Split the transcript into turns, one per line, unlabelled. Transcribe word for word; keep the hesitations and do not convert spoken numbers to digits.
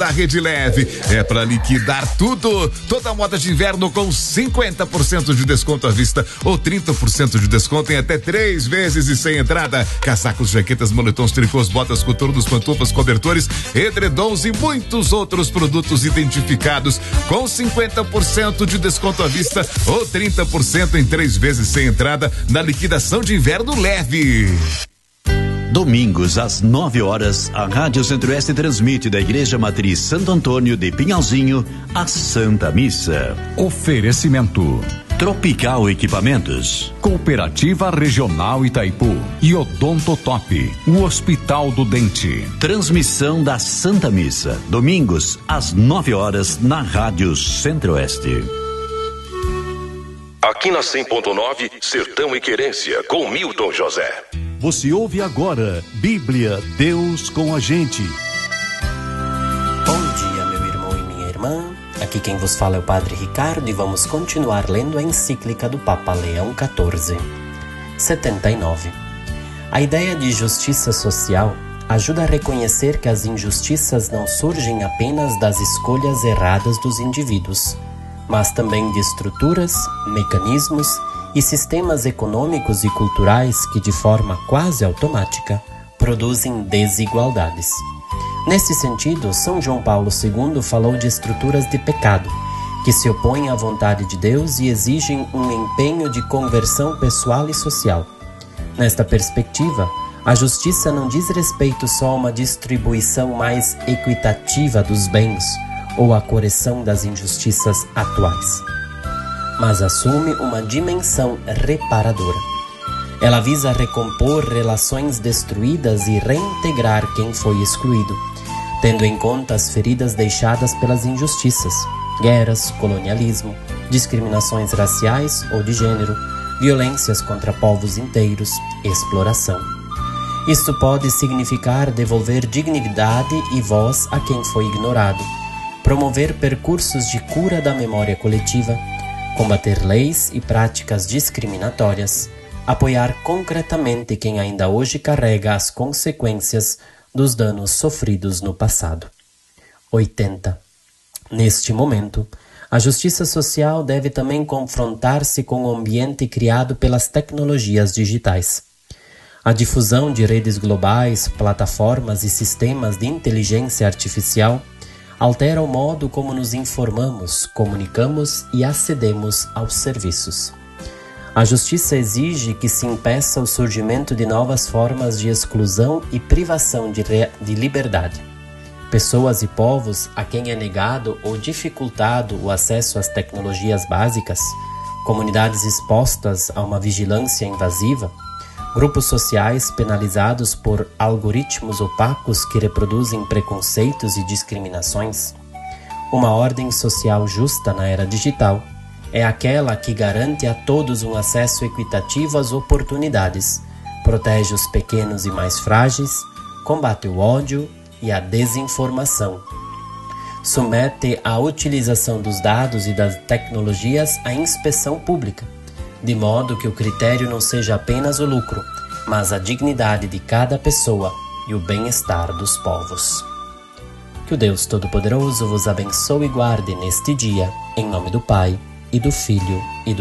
Da Rede Leve é para liquidar tudo. Toda moda de inverno com cinquenta por cento de desconto à vista ou trinta por cento de desconto em até três vezes e sem entrada. Casacos, jaquetas, moletons, tricôs, botas, coturnos, pantufas, cobertores, edredons e muitos outros produtos identificados com cinquenta por cento de desconto à vista ou trinta por cento em três vezes sem entrada na liquidação de inverno Leve.
Domingos, às nove horas, a Rádio Centro-Oeste transmite da Igreja Matriz Santo Antônio de Pinhalzinho a Santa Missa.
Oferecimento:
Tropical Equipamentos,
Cooperativa Regional Itaipu e Odontotop, o Hospital do Dente.
Transmissão da Santa Missa, domingos, às nove horas, na Rádio Centro-Oeste.
Aqui na cem ponto nove, Sertão e Querência, com Milton José.
Você ouve agora Bíblia, Deus com a gente.
Bom dia, meu irmão e minha irmã. Aqui quem vos fala é o Padre Ricardo e vamos continuar lendo a encíclica do Papa Leão quatorze. setenta e nove. A ideia de justiça social ajuda a reconhecer que as injustiças não surgem apenas das escolhas erradas dos indivíduos, mas também de estruturas, mecanismos e sistemas econômicos e culturais que, de forma quase automática, produzem desigualdades. Nesse sentido, São João Paulo segundo falou de estruturas de pecado, que se opõem à vontade de Deus e exigem um empenho de conversão pessoal e social. Nesta perspectiva, a justiça não diz respeito só a uma distribuição mais equitativa dos bens ou a correção das injustiças atuais, mas assume uma dimensão reparadora. Ela visa recompor relações destruídas e reintegrar quem foi excluído, tendo em conta as feridas deixadas pelas injustiças, guerras, colonialismo, discriminações raciais ou de gênero, violências contra povos inteiros, exploração. Isto pode significar devolver dignidade e voz a quem foi ignorado, promover percursos de cura da memória coletiva, combater leis e práticas discriminatórias, apoiar concretamente quem ainda hoje carrega as consequências dos danos sofridos no passado. oitenta. Neste momento, a justiça social deve também confrontar-se com o ambiente criado pelas tecnologias digitais. A difusão de redes globais, plataformas e sistemas de inteligência artificial altera o modo como nos informamos, comunicamos e acedemos aos serviços. A justiça exige que se impeça o surgimento de novas formas de exclusão e privação de, re... de liberdade. Pessoas e povos a quem é negado ou dificultado o acesso às tecnologias básicas, comunidades expostas a uma vigilância invasiva, grupos sociais penalizados por algoritmos opacos que reproduzem preconceitos e discriminações. Uma ordem social justa na era digital é aquela que garante a todos um acesso equitativo às oportunidades, protege os pequenos e mais frágeis, combate o ódio e a desinformação, submete a utilização dos dados e das tecnologias à inspeção pública, de modo que o critério não seja apenas o lucro, mas a dignidade de cada pessoa e o bem-estar dos povos. Que o Deus Todo-Poderoso vos abençoe e guarde neste dia, em nome do Pai, e do Filho, e do